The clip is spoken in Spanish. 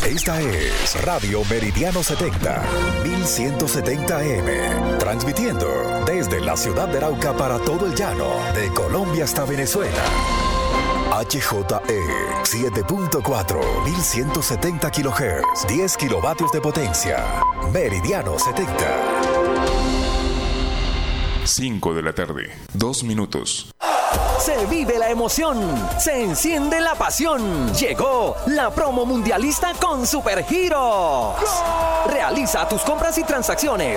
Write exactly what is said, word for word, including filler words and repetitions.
Esta es Radio Meridiano setenta, mil ciento setenta A M, transmitiendo desde la ciudad de Arauca para todo el llano, de Colombia hasta Venezuela. H J E siete punto cuatro, mil ciento setenta kilohertz, diez kilovatios de potencia. Meridiano setenta. cinco de la tarde, dos minutos. Se vive la emoción, se enciende la pasión. Llegó la promo mundialista con Supergiros. Realiza tus compras y transacciones